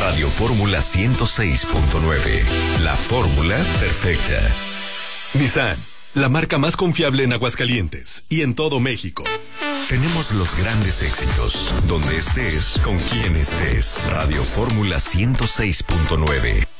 Radio Fórmula 106.9. La fórmula perfecta. Nissan, la marca más confiable en Aguascalientes y en todo México. Tenemos los grandes éxitos, donde estés, con quien estés. Radio Fórmula 106.9.